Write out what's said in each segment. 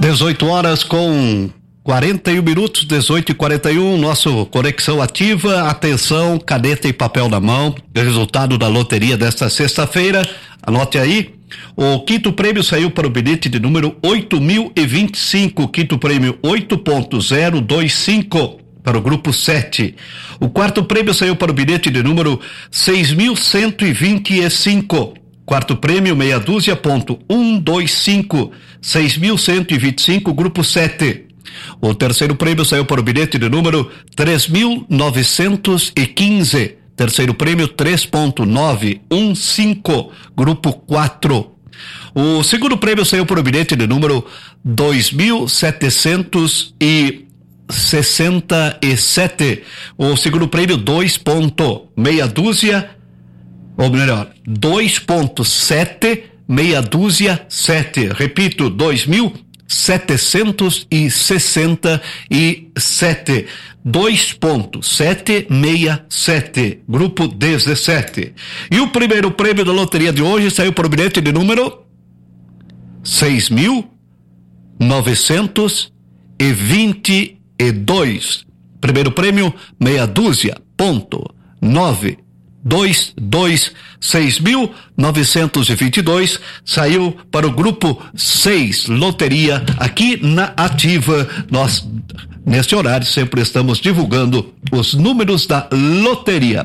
18 horas com 41 minutos, 18h41, nosso Conexão Ativa. Atenção, caneta e papel na mão. Resultado da loteria desta sexta-feira. Anote aí. O quinto prêmio saiu para o bilhete de número 8.025. Quinto prêmio 8.025 para o grupo 7. O quarto prêmio saiu para o bilhete de número 6.125. Quarto prêmio, meia dúzia, ponto 125, 6.125, grupo 7. O terceiro prêmio saiu para o bilhete de número 3.915. Terceiro prêmio, 3.915, grupo 4. O segundo prêmio saiu para o bilhete de número 2.767. O segundo prêmio, 2. Meia dúzia, ou melhor, 2.7, meia dúzia, 7. Repito, 2.767. 2.767, grupo 17. E o primeiro prêmio da loteria de hoje saiu para o bilhete de número 6.922. Primeiro prêmio, meia dúzia, ponto 922, 6.922, saiu para o grupo 6, loteria, aqui na Ativa. Nós, neste horário, sempre estamos divulgando os números da loteria.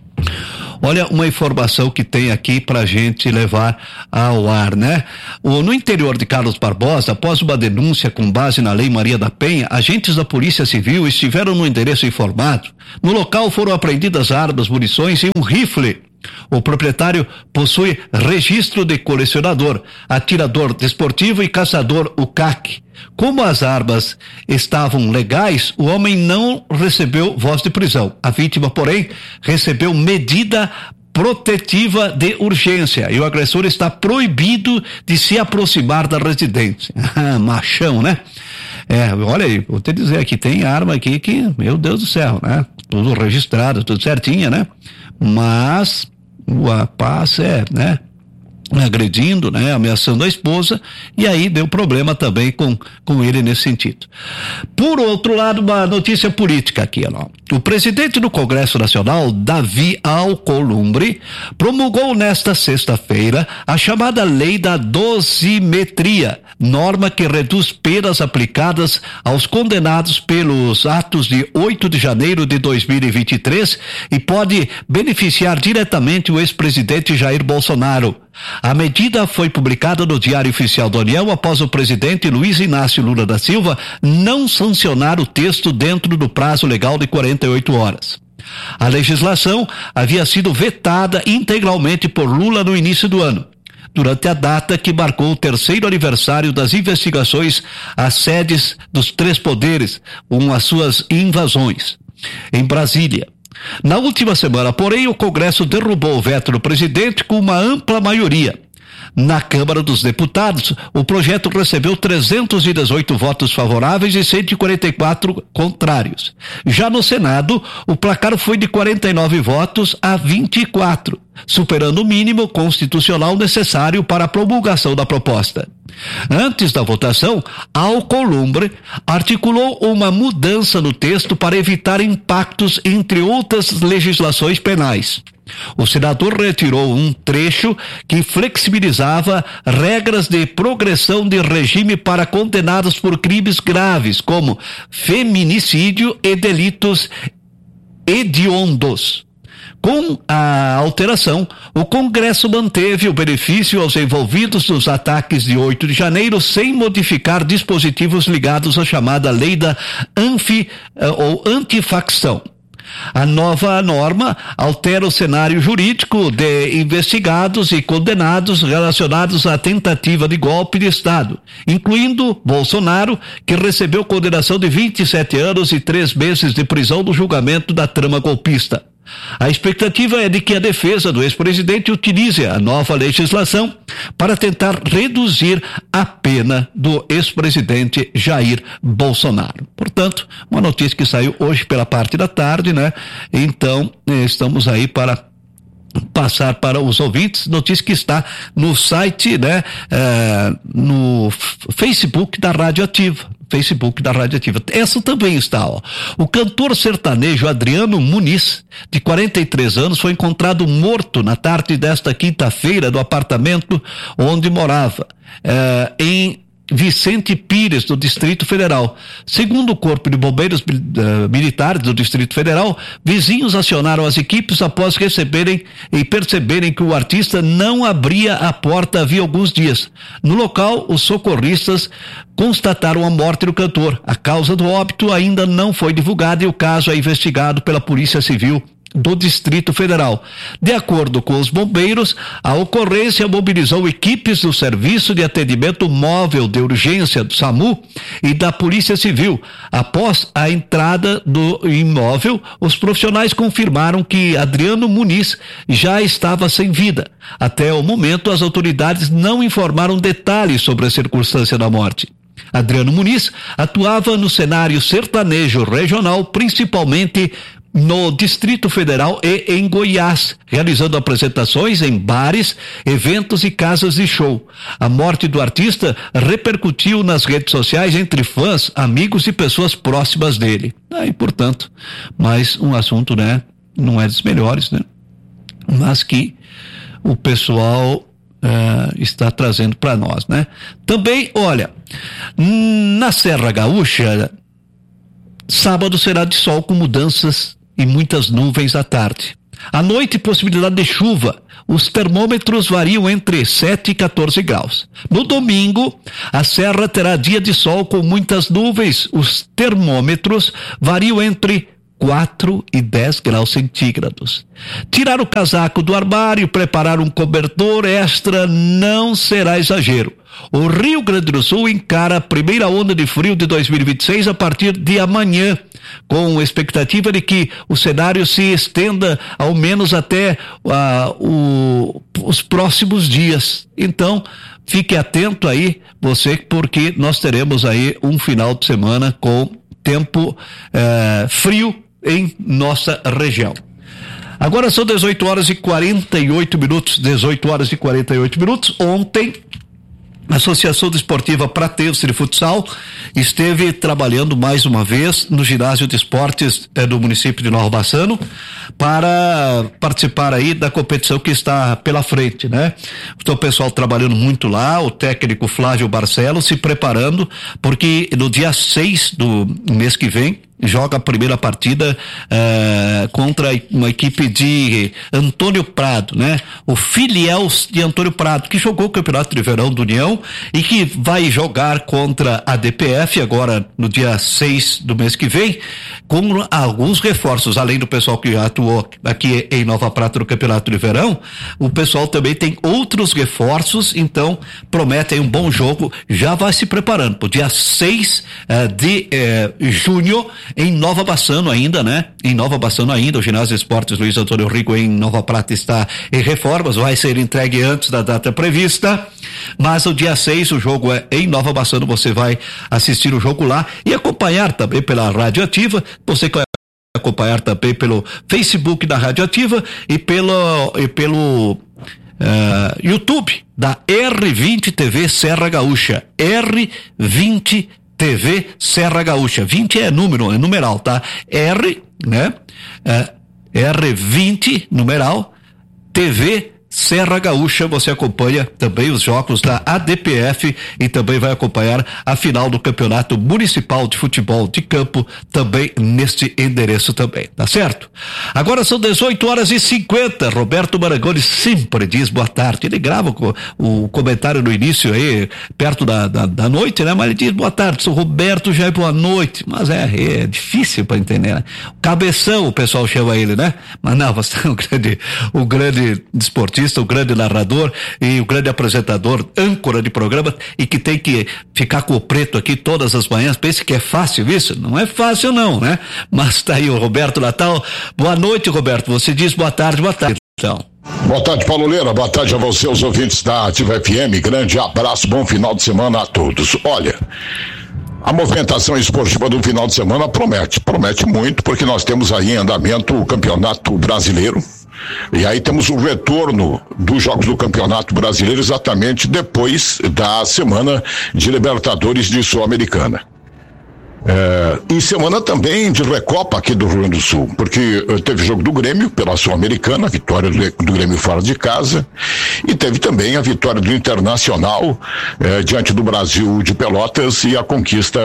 Olha uma informação que tem aqui pra gente levar ao ar, né? No interior de Carlos Barbosa, após uma denúncia com base na Lei Maria da Penha, agentes da Polícia Civil estiveram no endereço informado. No local foram apreendidas armas, munições e um rifle. O proprietário possui registro de colecionador, atirador desportivo e caçador UCAC. Como as armas estavam legais, o homem não recebeu voz de prisão. A vítima, porém, recebeu medida protetiva de urgência e o agressor está proibido de se aproximar da residência. Machão, né? Olha aí, vou te dizer aqui, tem arma aqui que, meu Deus do céu, né? Tudo registrado, tudo certinho, né? Mas o rapaz né? Agredindo, né? Ameaçando a esposa, e aí deu problema também com ele nesse sentido. Por outro lado, uma notícia política aqui, ó. O presidente do Congresso Nacional, Davi Alcolumbre, promulgou nesta sexta-feira a chamada Lei da Dosimetria, norma que reduz penas aplicadas aos condenados pelos atos de 8 de janeiro de 2023 e pode beneficiar diretamente o ex-presidente Jair Bolsonaro. A medida foi publicada no Diário Oficial da União após o presidente Luiz Inácio Lula da Silva não sancionar o texto dentro do prazo legal de 48 horas. A legislação havia sido vetada integralmente por Lula no início do ano, durante a data que marcou o terceiro aniversário das investigações às sedes dos três poderes, com as suas invasões em Brasília. Na última semana, porém, o Congresso derrubou o veto do presidente com uma ampla maioria. Na Câmara dos Deputados, o projeto recebeu 318 votos favoráveis e 144 contrários. Já no Senado, o placar foi de 49 votos a 24, superando o mínimo constitucional necessário para a promulgação da proposta. Antes da votação, Alcolumbre articulou uma mudança no texto para evitar impactos entre outras legislações penais. O senador retirou um trecho que flexibilizava regras de progressão de regime para condenados por crimes graves, como feminicídio e delitos hediondos. Com a alteração, o Congresso manteve o benefício aos envolvidos nos ataques de 8 de janeiro sem modificar dispositivos ligados à chamada lei da antifacção. A nova norma altera o cenário jurídico de investigados e condenados relacionados à tentativa de golpe de Estado, incluindo Bolsonaro, que recebeu condenação de 27 anos e 3 meses de prisão no julgamento da trama golpista. A expectativa é de que a defesa do ex-presidente utilize a nova legislação para tentar reduzir a pena do ex-presidente Jair Bolsonaro. Portanto, uma notícia que saiu hoje pela parte da tarde, né? Então, estamos aí para passar para os ouvintes, notícia que está no site, né? No Facebook da Rádio Ativa. Essa também está, ó. O cantor sertanejo Adriano Muniz, de 43 anos, foi encontrado morto na tarde desta quinta-feira do apartamento onde morava, em Vicente Pires, do Distrito Federal. Segundo o Corpo de Bombeiros Militares do Distrito Federal, vizinhos acionaram as equipes após receberem e perceberem que o artista não abria a porta havia alguns dias. No local, os socorristas constataram a morte do cantor. A causa do óbito ainda não foi divulgada e o caso é investigado pela Polícia Civil do Distrito Federal. De acordo com os bombeiros, a ocorrência mobilizou equipes do Serviço de Atendimento Móvel de Urgência do SAMU e da Polícia Civil. Após a entrada do imóvel, os profissionais confirmaram que Adriano Muniz já estava sem vida. Até o momento, as autoridades não informaram detalhes sobre a circunstância da morte. Adriano Muniz atuava no cenário sertanejo regional, principalmente no Distrito Federal e em Goiás, realizando apresentações em bares, eventos e casas de show. A morte do artista repercutiu nas redes sociais entre fãs, amigos e pessoas próximas dele. E, portanto, mais um assunto, né? Não é dos melhores, né? Mas que o pessoal está trazendo para nós, né? Também, olha, na Serra Gaúcha, sábado será de sol com mudanças e muitas nuvens à tarde. À noite, possibilidade de chuva. Os termômetros variam entre 7 e 14 graus. No domingo, a Serra terá dia de sol com muitas nuvens. Os termômetros variam entre 4 e 10 graus centígrados. Tirar o casaco do armário e preparar um cobertor extra não será exagero. O Rio Grande do Sul encara a primeira onda de frio de 2026 a partir de amanhã, com expectativa de que o cenário se estenda ao menos até os próximos dias. Então, fique atento aí, você, porque nós teremos aí um final de semana com tempo frio em nossa região. Agora são 18 horas e 48 minutos. Ontem, a Associação Desportiva Pratense de Futsal esteve trabalhando mais uma vez no ginásio de esportes do município de Nova Bassano para participar aí da competição que está pela frente, né? Então o pessoal trabalhando muito lá, o técnico Flávio Barcelos se preparando, porque no dia 6 do mês que vem joga a primeira partida contra uma equipe de Antônio Prado, né? O filial de Antônio Prado, que jogou o Campeonato de Verão do União e que vai jogar contra a DPF agora no dia 6 do mês que vem, com alguns reforços, além do pessoal que atuou aqui em Nova Prata no Campeonato de Verão. O pessoal também tem outros reforços, então promete aí um bom jogo. Já vai se preparando pro dia 6 de junho em Nova Bassano ainda, né? Em Nova Bassano ainda, o ginásio de esportes Luiz Antônio Rico em Nova Prata está em reformas, vai ser entregue antes da data prevista, mas o dia 6 o jogo é em Nova Bassano, você vai assistir o jogo lá e acompanhar também pela Rádio Ativa, você vai acompanhar também pelo Facebook da Rádio Ativa e pelo YouTube da R20 TV Serra Gaúcha, R20 TV Serra Gaúcha, 20 é número, é numeral, tá? né? R20, numeral, TV Serra Gaúcha, você acompanha também os jogos da ADPF e também vai acompanhar a final do Campeonato Municipal de Futebol de Campo também neste endereço também, tá certo? Agora são 18h50, Roberto Marangoni sempre diz boa tarde, ele grava o comentário no início aí, perto da noite, né? Mas ele diz boa tarde, sou Roberto, já é boa noite, mas é difícil para entender, né? Cabeção, o pessoal chama ele, né? Mas não, você é um grande desportista, o grande narrador e o grande apresentador, âncora de programa, e que tem que ficar com o preto aqui todas as manhãs. Pense que é fácil isso? Não é fácil não, né? Mas tá aí o Roberto Natal. Boa noite, Roberto. Você diz boa tarde então. Boa tarde, Paulo Leira, boa tarde a você, os ouvintes da Ativa FM, grande abraço, bom final de semana a todos. Olha, a movimentação esportiva do final de semana promete muito, porque nós temos aí em andamento o Campeonato Brasileiro, E aí temos o retorno dos jogos do Campeonato Brasileiro exatamente depois da semana de Libertadores de Sul-Americana. Em semana também de Recopa aqui do Rio Grande do Sul, porque teve jogo do Grêmio pela Sul-Americana, vitória do Grêmio fora de casa, e teve também a vitória do Internacional diante do Brasil de Pelotas e a conquista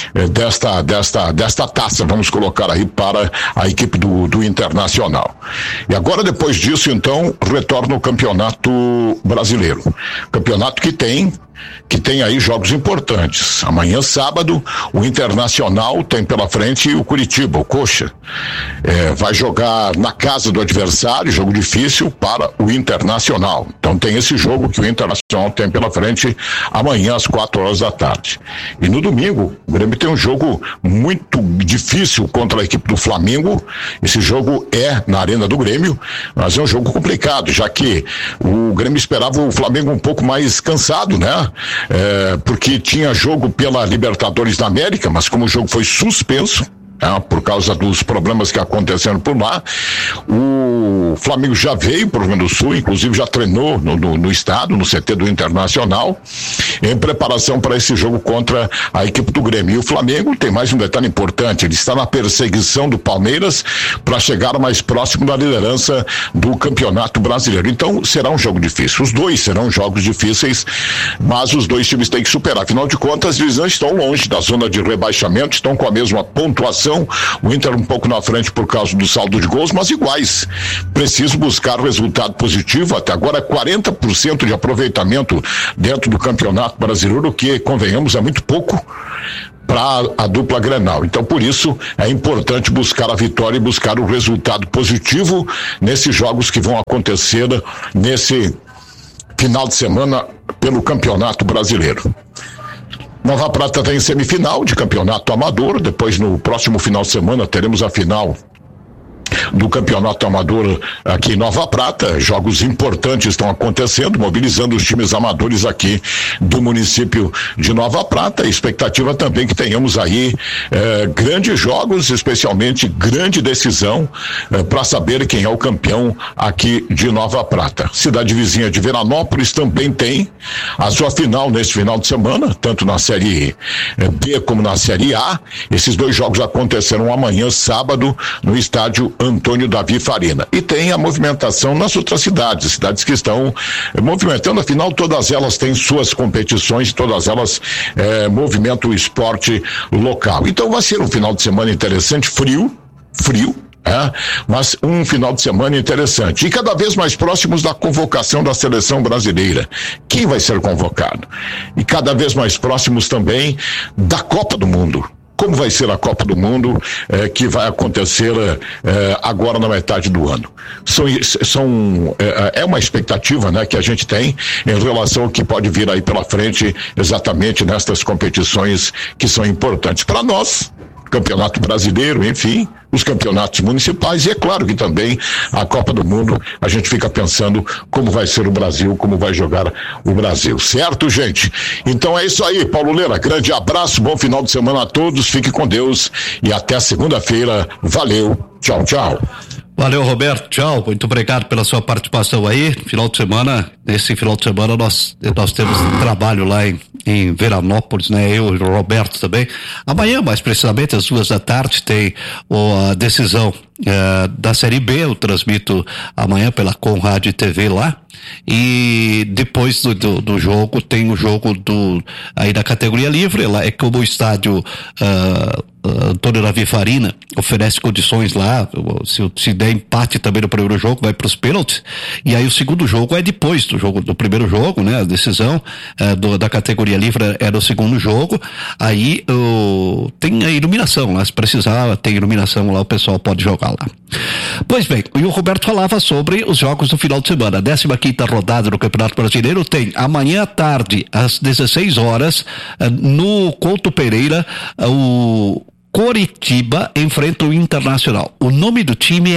desta taça, vamos colocar aí, para a equipe do Internacional. E agora, depois disso, então, retorna o Campeonato Brasileiro, campeonato que tem aí jogos importantes. Amanhã, sábado, o Internacional tem pela frente o Curitiba, o Coxa. Vai jogar na casa do adversário, jogo difícil para o Internacional. Então tem esse jogo que o Internacional tem pela frente amanhã às 4 horas da tarde. E no domingo, o Grêmio tem um jogo muito difícil contra a equipe do Flamengo. Esse jogo é na Arena do Grêmio, mas é um jogo complicado, já que o Grêmio esperava o Flamengo um pouco mais cansado, né? Porque tinha jogo pela Libertadores da América, mas como o jogo foi suspenso, por causa dos problemas que aconteceram por lá, o Flamengo já veio para o Rio Grande do Sul, inclusive já treinou no estado, no CT do Internacional, em preparação para esse jogo contra a equipe do Grêmio. E o Flamengo tem mais um detalhe importante: ele está na perseguição do Palmeiras para chegar mais próximo da liderança do Campeonato Brasileiro. Então será um jogo difícil. Os dois serão jogos difíceis, mas os dois times têm que superar. Afinal de contas, eles não estão longe da zona de rebaixamento, estão com a mesma pontuação. O Inter um pouco na frente por causa do saldo de gols, mas iguais. Preciso buscar resultado positivo. Até agora 40% de aproveitamento dentro do Campeonato Brasileiro, o que, convenhamos, é muito pouco para a dupla Grenal. Então, por isso, é importante buscar a vitória e buscar o resultado positivo nesses jogos que vão acontecer nesse final de semana pelo Campeonato Brasileiro. Nova Prata tem semifinal de campeonato amador. Depois, no próximo final de semana, teremos a final do Campeonato Amador aqui em Nova Prata. Jogos importantes estão acontecendo, mobilizando os times amadores aqui do município de Nova Prata. A expectativa também que tenhamos aí grandes jogos, especialmente grande decisão para saber quem é o campeão aqui de Nova Prata. Cidade vizinha de Veranópolis também tem a sua final neste final de semana, tanto na Série B como na Série A. Esses dois jogos acontecerão amanhã, sábado, no estádio Antônio Davi Farina. E tem a movimentação nas outras cidades que estão movimentando. Afinal, todas elas têm suas competições, todas elas movimentam o esporte local. Então vai ser um final de semana interessante, frio, mas um final de semana interessante. E cada vez mais próximos da convocação da seleção brasileira. Quem vai ser convocado? E cada vez mais próximos também da Copa do Mundo. Como vai ser a Copa do Mundo que vai acontecer agora na metade do ano? É uma expectativa, né, que a gente tem em relação ao que pode vir aí pela frente, exatamente nestas competições que são importantes para nós. Campeonato Brasileiro, enfim, os campeonatos municipais, e é claro que também a Copa do Mundo, a gente fica pensando como vai ser o Brasil, como vai jogar o Brasil, certo, gente? Então é isso aí, Paulo Leira, grande abraço, bom final de semana a todos, fique com Deus e até segunda-feira, valeu, tchau, tchau. Valeu, Roberto, tchau, muito obrigado pela sua participação aí. Nesse final de semana nós temos trabalho lá em Veranópolis, né? Eu e o Roberto também. Amanhã, mais precisamente, às 14h, tem a decisão da Série B. Eu transmito amanhã pela Conrad TV lá. E depois do jogo, tem o jogo aí da categoria livre. Lá é como o estádio Antônio Davi Farina oferece condições lá. Se der empate também no primeiro jogo, vai para os pênaltis. E aí o segundo jogo é depois do primeiro jogo, né? A decisão da categoria livre é no segundo jogo. Aí tem a iluminação lá. Se precisar, tem iluminação lá, o pessoal pode jogar lá. Pois bem, e o Roberto falava sobre os jogos do final de semana. A 15ª rodada do Campeonato Brasileiro tem amanhã à tarde, às 16 horas, no Couto Pereira, o Coritiba enfrenta o Internacional. O nome do time é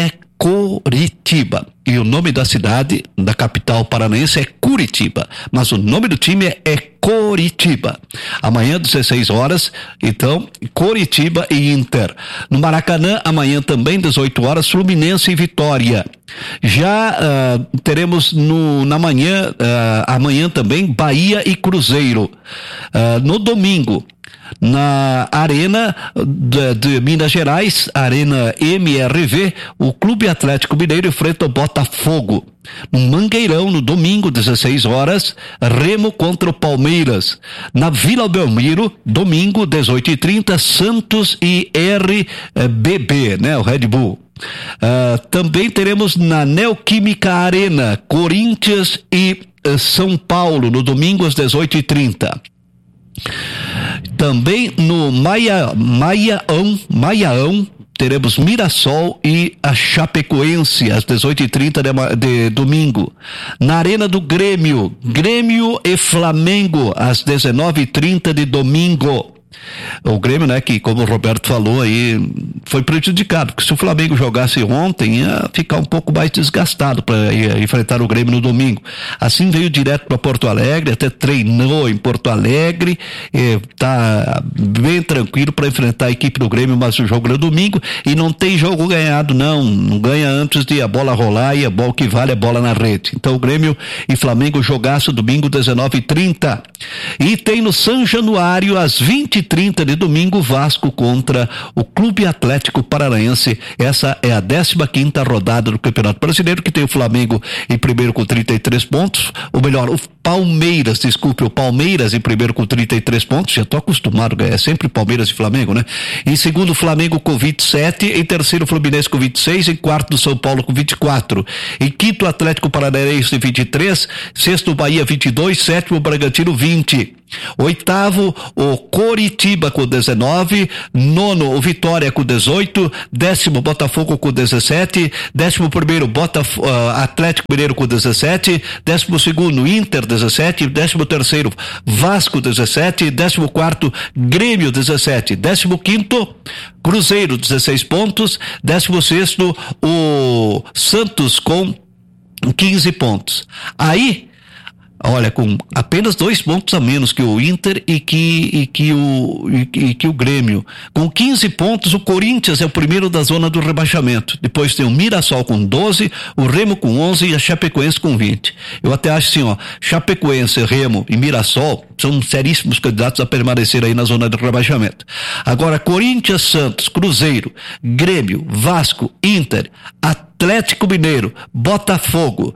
Coritiba. E o nome da cidade, da capital paranaense, é Curitiba. Mas o nome do time é Coritiba. Amanhã, 16 horas, então, Coritiba e Inter. No Maracanã, amanhã também, 18 horas, Fluminense e Vitória. Já teremos na manhã, amanhã também, Bahia e Cruzeiro. No domingo, na Arena de Minas Gerais, Arena MRV, o Clube Atlético Mineiro enfrenta o Botafogo. No Mangueirão, no domingo, 16 horas, Remo contra o Palmeiras. Na Vila Belmiro, domingo, 18h30, Santos e RBB, né, o Red Bull. Também teremos na Neoquímica Arena, Corinthians e São Paulo, no domingo às 18h30. Também no Maiaão, teremos Mirassol e a Chapecoense às 18h30 de domingo. Na Arena do Grêmio e Flamengo às 19h30 de domingo. O Grêmio, né, que como o Roberto falou aí, foi prejudicado, porque se o Flamengo jogasse ontem, ia ficar um pouco mais desgastado para enfrentar o Grêmio no domingo. Assim veio direto para Porto Alegre, até treinou em Porto Alegre, tá bem tranquilo para enfrentar a equipe do Grêmio, mas o jogo é domingo e não tem jogo ganhado, não ganha antes de a bola rolar e a bola que vale a bola na rede. Então o Grêmio e Flamengo jogaço domingo 19h30. E tem no São Januário às 20h30 de domingo, Vasco contra o Clube Atlético Paranaense. Essa é a 15ª rodada do Campeonato Brasileiro, que tem o Flamengo em primeiro com 33 pontos, ou melhor, o Palmeiras em primeiro com 33 pontos, já estou acostumado, é sempre Palmeiras e Flamengo, né? Em segundo, Flamengo com 27, em terceiro, Fluminense com 26, em quarto, São Paulo com 24, em quinto, Atlético Paranaense 23, sexto, Bahia 22, sétimo, Bragantino 20. Oitavo, o Coritiba com 19, nono, o Vitória com 18, décimo, Botafogo com 17, 11º, Atlético Mineiro com 17, 12º, Inter 17, 13º, Vasco 17, 14º, Grêmio 17, 15º, Cruzeiro 16 pontos, 16º, o Santos com 15 pontos. Aí, olha, com apenas 2 pontos a menos que o Inter e que o Grêmio. Com 15 pontos, o Corinthians é o primeiro da zona do rebaixamento. Depois tem o Mirassol com 12, o Remo com 11 e a Chapecoense com 20. Eu até acho assim, Chapecoense, Remo e Mirassol são seríssimos candidatos a permanecer aí na zona do rebaixamento. Agora, Corinthians, Santos, Cruzeiro, Grêmio, Vasco, Inter, Atlético Mineiro, Botafogo,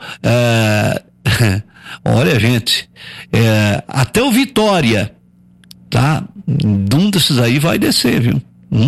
olha, gente, até o Vitória, tá? Um desses aí vai descer, viu?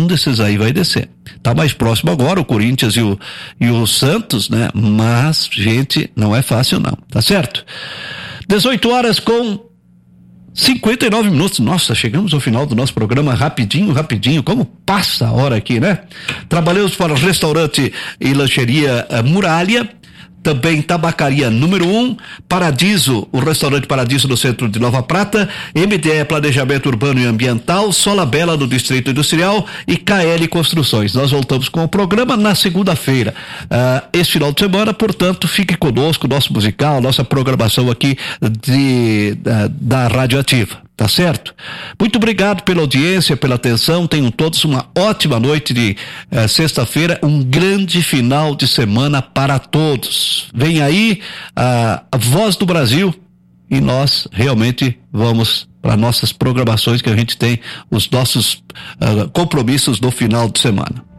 Tá mais próximo agora o Corinthians e o Santos, né? Mas, gente, não é fácil não, tá certo? 18 horas com 59 minutos. Nossa, chegamos ao final do nosso programa rapidinho, como passa a hora aqui, né? Trabalhamos para o restaurante e lancheria Muralha, também Tabacaria número 1, Paradiso, o restaurante Paradiso no centro de Nova Prata, MDE Planejamento Urbano e Ambiental, Sola Bela no Distrito Industrial e KL Construções. Nós voltamos com o programa na segunda-feira. Esse final de semana, portanto, fique conosco, nosso musical, nossa programação aqui da Rádio Ativa. Tá certo? Muito obrigado pela audiência, pela atenção. Tenham todos uma ótima noite de sexta-feira, um grande final de semana para todos. Vem aí a Voz do Brasil e nós realmente vamos para nossas programações que a gente tem, os nossos compromissos no final de semana.